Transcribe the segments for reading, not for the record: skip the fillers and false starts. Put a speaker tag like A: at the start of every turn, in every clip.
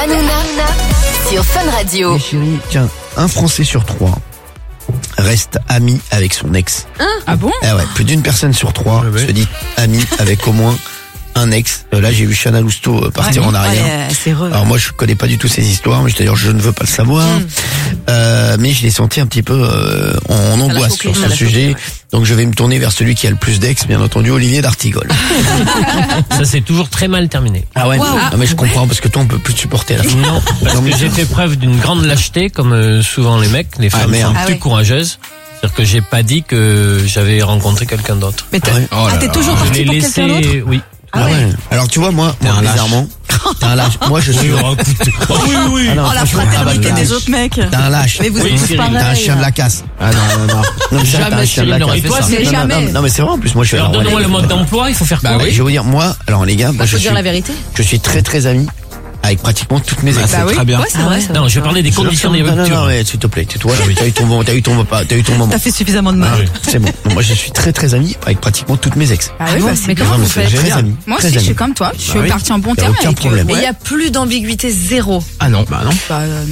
A: Hanouna sur Fun Radio.
B: Et chérie, tiens, un Français sur 3 reste ami avec son ex.
C: Ah bon?
B: Ah ouais, plus d'une personne sur 3 se dit ami avec au moins un ex. Là, j'ai vu Chana Lousteau partir en arrière.
C: Ouais, c'est heureux.
B: Alors moi, je connais pas du tout ces histoires, mais d'ailleurs, je ne veux pas le savoir. Mais je l'ai senti un petit peu en angoisse sur ce sujet. Donc je vais me tourner vers celui qui a le plus d'ex, bien entendu, Olivier d'Artigol.
D: Ça s'est toujours très mal terminé.
B: Ah ouais. Non mais je comprends parce que toi on peut plus te supporter à la fin.
D: Non, parce que j'ai fait preuve d'une grande lâcheté, comme souvent les mecs, les femmes sont plus courageuses. C'est-à-dire que j'ai pas dit que j'avais rencontré quelqu'un d'autre.
C: Mais t'es toujours
D: Je
C: parti
D: l'ai
C: pour quelqu'un d'autre?
D: laissé, oui.
B: Ah ouais. Alors tu vois, moi bizarrement, t'es un lâche. Moi je suis.
D: Oui.
B: Ah non,
C: Oh, la
B: franchement,
C: fraternité des autres mecs.
B: T'es un lâche.
C: Mais vous
D: Oui,
C: êtes tous
D: Cyril,
C: pareils.
B: T'es un chien de la casse. Ah non.
D: Jamais
B: t'es un chien de la
D: Cyril n'aurait
B: casse.
D: fait ça.
C: C'est jamais.
B: Non mais c'est vrai en plus. Moi je suis.
D: Alors donne-moi le mode d'emploi, il faut faire quoi?
B: Je vais vous dire, moi, alors les gars, moi je
C: Faut
B: suis.
C: dire la vérité.
B: Je suis très très ami avec pratiquement toutes mes ex.
C: Bah oui.
E: très bien.
C: Ouais, c'est vrai.
D: Non, je vais parler des conditions des
B: Non,
D: ruptures.
B: ouais, s'il te plaît, tais-toi. T'as eu ton moment. T'as eu ton moment.
C: T'as fait suffisamment de mal.
B: C'est bon. Moi je suis très très ami avec pratiquement toutes mes ex.
F: Ah oui, bah c'est
C: Mais
F: bien.
C: comment
B: Vraiment,
C: vous
B: c'est
C: faites?
B: très ami.
F: Moi
B: Très
F: aussi, je
B: ami.
F: suis comme toi. Je suis
E: oui.
F: partie en bon
B: Y a
F: terme
B: aucun
F: avec
B: problème.
C: Mais il y a plus d'ambiguïté, zéro.
E: Ah non, bah non.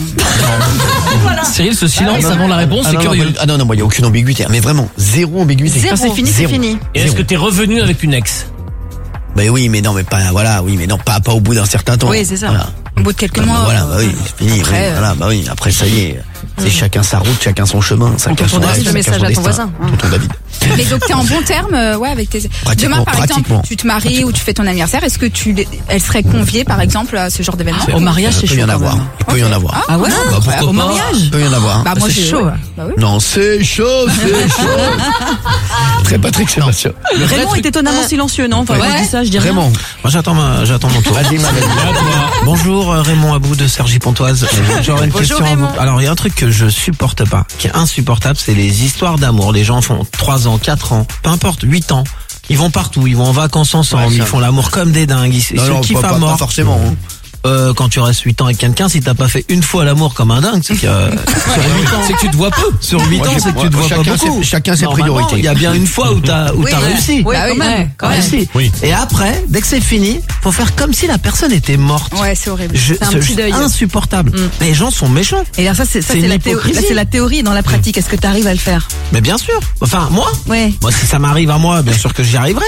F: non.
D: Cyril, ce silence avant la réponse, c'est curieux.
B: Ah non, moi il y a aucune ambiguïté. Mais vraiment, zéro ambiguïté.
C: Quand c'est fini, c'est
B: Zéro.
C: fini.
D: Et est-ce que t'es revenu avec une ex?
B: Ben oui, mais non, mais pas, voilà, oui, mais non, pas au bout d'un certain temps.
C: Oui, c'est ça.
B: Voilà.
F: Au bout de quelques
B: Bah,
F: mois.
B: voilà, bah oui, c'est fini.
F: après,
B: oui, voilà, bah oui, après ça y est. C'est chacun sa route, chacun son chemin, chacun son
C: donne
B: rêve,
C: le
B: chacun
C: message
B: son
C: à ton
B: destin.
C: voisin.
B: Tonton David.
F: Mais donc t'es en bon terme, ouais, avec tes.
B: Pratiquement,
F: Demain, par
B: pratiquement.
F: exemple, tu te maries ou tu fais ton anniversaire. Est-ce que elle serait conviée, par exemple, à ce genre d'événement?
C: Au mariage,
B: Il
C: c'est
B: peut
C: chaud.
B: y en
C: quand
B: avoir.
C: même.
B: Il peut y en avoir.
C: Ah ouais?
B: Bah, pourquoi
C: Au
B: pas.
C: mariage?
B: Il peut y en avoir.
F: Bah moi
C: c'est
F: c'est
C: chaud.
F: Bah oui.
B: Non, c'est chaud, c'est chaud. Très Patrick Sébastien.
C: Raymond est étonnamment silencieux, non? Enfin, moi, je dis ça, je dis rien.
B: Vraiment.
E: Moi j'attends mon tour.
B: Vas-y, ma belle.
E: Bonjour Raymond Abou de Sergi Pontoise. J'aurais une
C: Bonjour,
E: question à vous.
C: Raymond.
E: Alors il y a un truc que je supporte pas, qui est insupportable, c'est les histoires d'amour. Les gens font 3 ans, 4 ans, peu importe, 8 ans. Ils vont partout, ils vont en vacances ensemble,
B: Ouais, ça.
E: ils font l'amour comme des dingues, ils se kiffent à
B: pas
E: mort.
B: forcément. Hein.
E: Quand tu restes 8 ans avec quelqu'un, si t'as pas fait une fois l'amour comme un dingue, c'est que sur 8 ans,
D: C'est que tu te vois peu.
E: sur 8 ans, c'est que tu te vois pas beaucoup.
B: Chacun ses
E: Normalement,
B: priorités.
E: il y a bien une fois où t'as réussi.
C: Oui,
F: Bah
C: quand
F: oui,
C: même. Quand même.
E: Réussi.
D: Oui.
E: Et après, dès que c'est fini, faut faire comme si la personne était morte.
F: Ouais, c'est horrible.
C: C'est un petit deuil.
E: Insupportable. Les gens sont méchants.
C: Et alors ça, c'est
E: une
C: la théorie.
E: hypocrisie.
C: Là, c'est la théorie. Dans la pratique, est-ce que tu arrives à le faire?
E: Mais bien sûr. Enfin, moi,
C: Ouais.
E: si ça m'arrive à moi, bien sûr que j'y arriverai.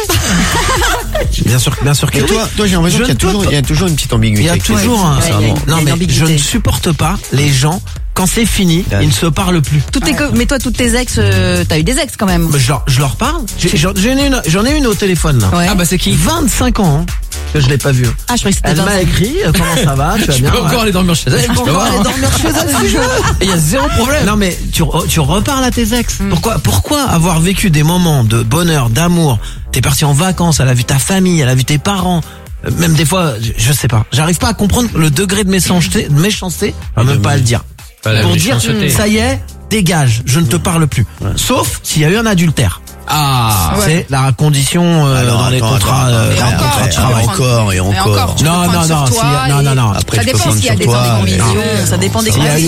E: bien sûr que
B: Mais
E: oui.
B: toi, j'ai l'impression
E: Je
B: qu'il y a
E: ne peux
B: il y a toujours une petite ambiguïté.
E: Il y a
B: avec tes
E: toujours
B: ex.
E: un.
C: Ouais, il y a
E: Non,
C: une
E: mais
C: ambiguïté.
E: je ne supporte pas les gens. Quand c'est fini,
B: Ouais.
E: ils ne se parlent plus.
C: Mais toi, toutes tes ex, t'as eu des ex quand même.
E: Mais je leur parle. J'en ai une au téléphone là.
C: Ouais.
E: Ah bah c'est qui? 25 ans hein, que je l'ai pas vue.
C: Ah, je croyais que c'était
E: Elle m'a
C: 25.
E: écrit comment ça va, tu vas
D: Tu
E: bien.
D: peux encore aller dormir chez elle.
E: Tu peux voir.
C: dormir chez elle, si je veux.
D: Il y a zéro problème.
E: Non mais tu reparles à tes ex. Pourquoi avoir vécu des moments de bonheur, d'amour? T'es parti en vacances, elle a vu ta famille, elle a vu tes parents. Même des fois, je sais pas. J'arrive pas à comprendre le degré de méchanceté, même pas à le dire.
D: Pas la
E: Pour dire,
D: méchanceté.
E: ça y est, dégage, je ne te parle plus. Sauf s'il y a eu un adultère.
D: Ah.
F: Ouais.
E: C'est la condition dans les contrats de travail.
B: Encore et encore.
F: Tu peux
E: Non,
F: prendre
E: non,
F: sur
E: non,
F: toi
E: s'il y a- non.
B: Après,
F: Ça
B: tu peux
F: dépend
B: prendre
F: s'il y a
B: sur
F: des
B: toi,
F: conditions.
C: Ça dépend des
E: S'il y a eu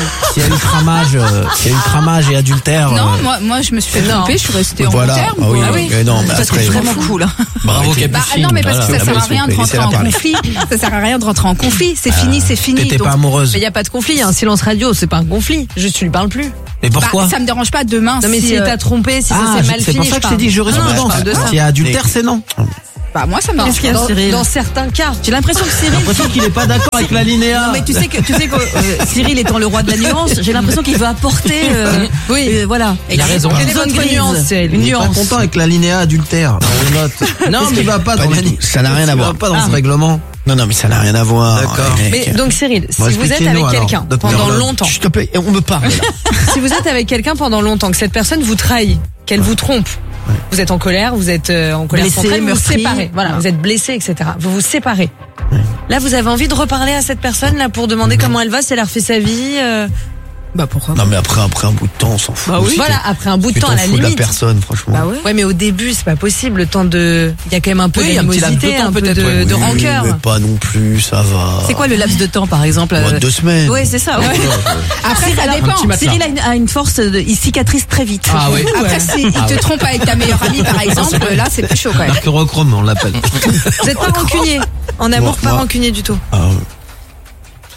E: cramage et adultère.
F: Non, moi je me suis fait
C: Non.
F: tromper, je suis restée en bon
B: Voilà.
F: terme.
B: Ah oui,
F: quoi.
B: mais non, mais
C: Ça, c'est
B: après.
C: vraiment cool. hein.
D: Bravo,
B: arrêtez.
F: Bah,
D: Capucine.
F: non, mais parce que
D: Voilà.
F: ça sert à rien de
B: Laissez-la
F: rentrer en
B: parler.
F: conflit. Ça sert à rien de rentrer en conflit. C'est fini, c'est fini.
E: T'étais
F: Donc,
E: pas amoureuse.
C: Mais il n'y a pas de conflit, un silence radio, c'est pas un conflit. Juste, tu lui parles plus.
E: Mais pourquoi?
F: bah, ça me dérange pas demain.
C: Non, mais si t'as trompé, si ça s'est mal
E: c'est
C: fini.
E: pour ça que je t'ai dit
C: parle.
E: jurisprudence.
C: Non, je parle de ça.
E: S'il y a adultère, c'est non.
F: Bah, moi, ça me
C: Qu'est-ce
F: dérange
C: qu'il y
F: pas.
C: a, Cyril?
G: Dans certains cas.
C: J'ai l'impression que
E: J'ai
C: Cyril.
E: l'impression qu'il est pas d'accord avec l'alinéa.
C: Non, mais tu sais que Cyril étant le roi de la nuance, j'ai l'impression qu'il veut apporter. Voilà.
G: Il a raison.
C: Quelle est
G: Une
C: votre
G: grise.
C: nuance, Cyril? Une
E: Il est pas
C: nuance.
E: content avec l'alinéa adultère. Non, mais il va pas dans
B: du
E: l'alinéa.
B: tout. Ça n'a rien à voir.
E: Pas dans ce règlement.
B: Non, mais ça n'a rien à voir.
E: D'accord.
B: mec.
G: Mais donc Cyril, si
E: Bon,
G: vous êtes
E: expliquez-nous,
G: avec
E: alors,
G: quelqu'un
E: docteur
G: pendant
E: Lhomme.
G: longtemps,
B: S'il te plaît, on me parle là.
G: si vous êtes avec quelqu'un pendant longtemps, que cette personne vous trahit, qu'elle vous trompe, vous êtes en colère, vous êtes en colère
C: Blessé,
G: contre elle, vous vous
C: meurtri.
G: séparez. Voilà, vous êtes blessé, etc. Vous vous séparez. Là, vous avez envie de reparler à cette personne là pour demander comment elle va, si elle a refait sa vie.
C: Bah pourquoi?
B: Non, mais après un bout de temps, on s'en fout.
G: Bah oui. Voilà, après un bout de
B: Tu
G: temps
B: t'en
G: à la
B: fous de la
G: limite.
B: personne, franchement.
C: Bah ouais.
G: Ouais, mais au début, c'est pas possible. Le temps de, il y a quand même un peu
D: Oui, un petit laps de
G: d'animosité,
D: temps,
G: un peu
D: peut-être, ouais.
G: de
B: Oui,
G: rancœur.
B: mais pas non plus, ça va.
C: C'est quoi le laps de temps, par exemple?
B: Moi, 2 semaines.
C: Ouais, c'est ça. Ouais.
F: Après, ça dépend.
D: petit matelas.
C: Cyril a une force, il cicatrise très vite.
D: Ah oui.
F: Après, si il te trompe avec ta meilleure amie, par exemple, là, c'est plus chaud quand même.
E: Mercurochrome, on l'appelle.
G: Vous êtes pas rancunier. En amour,
B: Moi-
G: pas rancunier du tout.
B: Ah,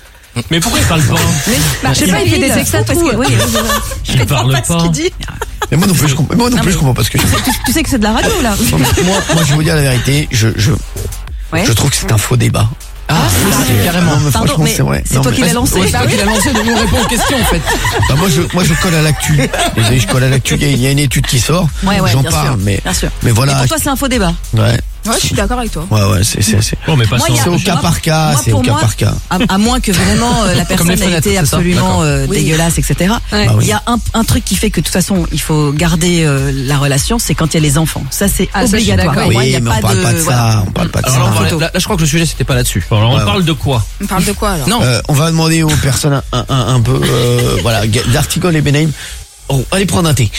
D: Mais pourquoi il parle pas?
G: Je sais pas, il fait des sextos parce que...
D: Il parle pas.
B: Mais moi non plus, je comprends pas ce que je fais.
C: Tu sais que c'est de la radio, là.
B: Moi, je vais vous dire la vérité, je trouve que c'est un faux débat.
E: Carrément.
B: Non, mais
C: Pardon,
B: franchement,
C: mais
B: c'est vrai.
C: c'est
B: Non,
C: toi
B: mais-
C: qui l'as lancé.
E: C'est toi qui l'a lancé, donc on répond aux questions en fait.
B: Bah, moi, je colle à l'actu. Désolé, je colle à l'actu. Il y a une étude qui sort.
C: Ouais,
B: J'en
C: bien
B: parle,
C: sûr,
B: mais
C: bien sûr.
B: voilà.
C: Et pour toi, c'est un faux débat.
B: Ouais,
F: je suis d'accord avec toi.
B: ouais, c'est.
D: Bon, mais pas
C: Moi,
D: ça.
C: il y a-
B: C'est au cas par cas,
C: moi,
B: c'est au
C: pour
B: cas
C: moi,
B: par cas.
C: À moins que vraiment la personne
E: les
C: ait
E: fenêtres,
C: été
E: c'est ça
C: absolument dégueulasse, etc.
G: Ouais.
B: Bah oui.
C: Il y a un truc qui fait que de toute façon, il faut garder la relation, c'est quand il y a les enfants. Ça, c'est
G: Ah, ça, je suis
C: obligatoire.
G: d'accord.
C: Pour moi, il y
B: Oui,
C: a
B: mais
C: pas
B: on parle pas de
C: voilà.
B: ça. On parle pas de
E: Alors
B: ça.
E: là, je crois que le sujet c'était pas là-dessus.
D: Alors,
B: Ouais,
D: on parle de quoi?
F: On parle de quoi alors?
E: Non.
B: On va demander aux personnes un peu, voilà, d'Artigol et Benaïm. Oh, allez prendre un thé.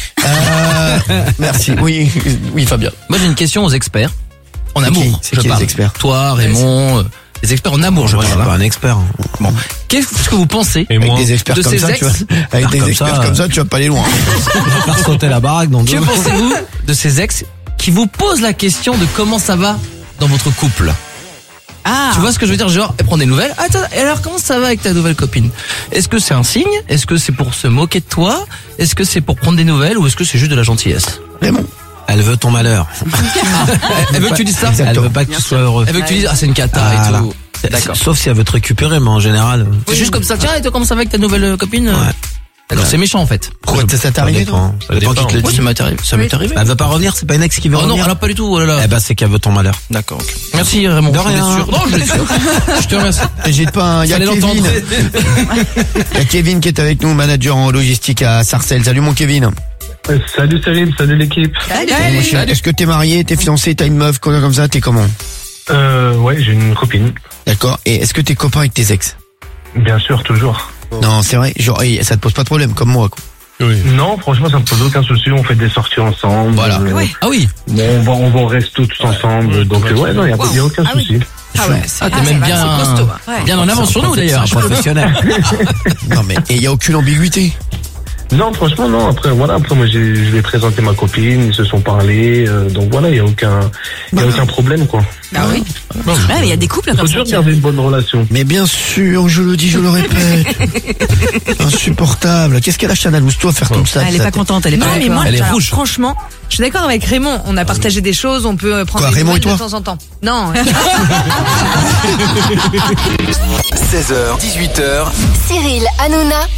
B: Merci. Oui, Fabien.
E: Moi j'ai une question aux experts. En amour.
B: C'est qui les experts?
E: Toi, Raymond, les experts en amour, je
B: Moi, je
E: parle.
B: suis pas un expert.
E: Bon. Qu'est-ce que vous pensez
D: Et
B: Avec
D: moi?
B: des experts
E: de
B: comme
E: ces
B: ça,
E: ex-
B: tu vois. Avec des
E: comme
B: experts
E: ça,
B: comme ça, tu vas pas aller loin.
E: faire sauter la baraque dans Que pensez-vous de ces ex qui vous posent la question de comment ça va dans votre couple?
C: Ah,
E: Tu vois ce que je veux dire? Genre, elle prend des nouvelles. Attends, et alors comment ça va avec ta nouvelle copine? Est-ce que c'est un signe? Est-ce que c'est pour se moquer de toi? Est-ce que c'est pour prendre des nouvelles? Ou est-ce que c'est juste de la gentillesse?
B: Raymond.
E: Elle veut ton malheur. Elle veut que tu dises ça?
B: Exactement.
E: Elle veut pas que tu sois heureux. Elle veut que tu dises, ah, c'est une cata et tout. D'accord.
H: Sauf si elle veut te récupérer, mais en général.
E: C'est juste comme ça. Tiens, et toi, comment ça va avec ta nouvelle copine?
H: Ouais.
E: Alors, c'est méchant, en fait.
B: Pourquoi ça t'est arrivé, toi?
H: Ça dépend qui te le
E: Ouais,
H: dit.
E: ça m'est arrivé. Ça m'est arrivé.
H: Elle veut pas revenir, c'est pas une ex qui veut
E: Oh non,
H: revenir.
E: alors pas du tout. Oh là là.
H: Eh ben, c'est qu'elle veut ton malheur.
E: D'accord. Ok. Merci Raymond.
H: De
E: Je voulais
H: rien.
E: être sûr. Non, je l'ai sûr. Je te remercie.
B: J'hésite pas, il y a
E: Fallait
B: Kevin.
E: l'entendre.
B: Il y a Kevin qui est avec nous, manager en logistique à Sarcelles. Salut mon Kevin.
I: Salut Salim, salut l'équipe.
B: Salut, mon chien. Est-ce que t'es marié, t'es fiancé, t'as une meuf, comme ça, t'es comment?
I: Ouais, j'ai une copine.
B: D'accord. Et est-ce que t'es copain avec tes ex?
I: Bien sûr, toujours.
B: Non, c'est vrai. Genre, ça te pose pas de problème, comme moi, quoi.
D: Oui.
I: Non, franchement, ça me pose aucun souci. On fait des sorties ensemble.
B: Voilà.
E: Ah oui.
I: Bon, on va au resto tous ensemble. Donc, ouais, non, il y a aucun souci.
E: Ah, t'es même bien, bien en avance sur nous d'ailleurs.
H: C'est un professionnel.
B: Non, mais, et il y a aucune ambiguïté.
I: Non, franchement, non. Après, voilà. Après, moi, je lui ai présenté ma copine. Ils se sont parlé. Donc, voilà, il y a aucun problème, quoi.
C: bah oui. Ouais, mais il y a des couples
I: Il
C: comme
I: faut
C: ça.
I: toujours garder une bonne relation.
B: Mais bien sûr, je le dis, je le répète. Insupportable. Qu'est-ce qu'elle a, Chanel? Toi, faire comme ça?
C: Elle est pas contente, elle est
G: Non,
C: pas
G: mais moi,
C: d'accord.
E: Elle est
G: alors,
E: rouge.
G: franchement, je suis d'accord avec Raymond. On a partagé des choses, on peut prendre
B: Quoi,
G: des
B: Raymond et
G: nouvelles
B: toi
G: de temps en temps. Non.
J: 16h, 18h,
A: Cyril Hanouna